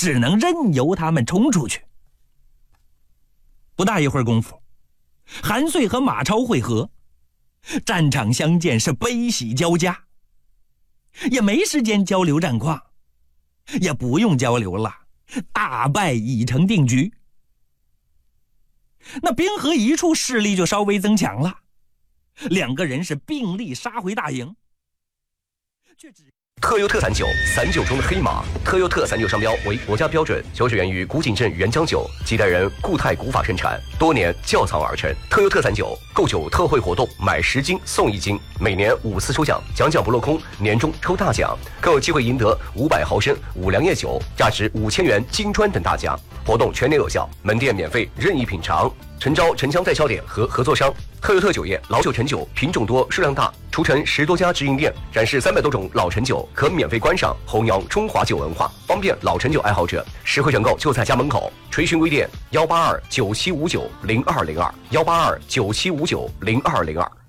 只能任由他们冲出去。不大一会儿功夫，韩遂和马超会合，战场相见是悲喜交加，也没时间交流战况，也不用交流了，大败已成定局。那兵合一处，势力就稍微增强了，两个人是并力杀回大营。 特优特散酒，散酒中的黑马。特优特散酒商标为国家标准，酒水源于古井镇原浆酒，几代人固态古法生产，多年窖藏而成。特优特散酒购酒特惠活动，买10斤送1斤，每年5次抽奖，奖不落空，年终抽大奖，更有机会赢得500毫升五粮液酒，价值5000元金砖等大奖。活动全年有效，门店免费任意品尝。诚招城乡代销点和合作商。特优特酒业老酒陈酒，品种多，数量大，除陈10多家直营店，展示300多种老陈酒，可免费观赏，弘扬中华酒文化，方便老陈酒爱好者。实惠选购就在家门口。垂询微店18297590202，18297590202。